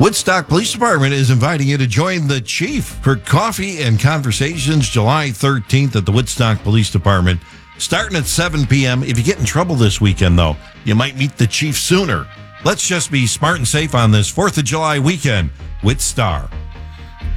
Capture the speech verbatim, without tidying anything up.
Woodstock Police Department is inviting you to join the chief for coffee and conversations July thirteenth at the Woodstock Police Department, starting at seven p.m. If you get in trouble this weekend, though, you might meet the chief sooner. Let's just be smart and safe on this fourth of July weekend with Star.